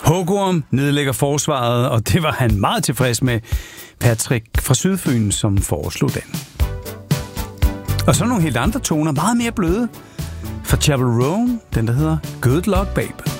Hugorm nedlægger forsvaret, og det var han meget tilfreds med. Patrick fra Sydfyn, som foreslog den. Og så nogle helt andre toner, meget mere bløde. For Chapel Roan, den der hedder Good Luck Babe.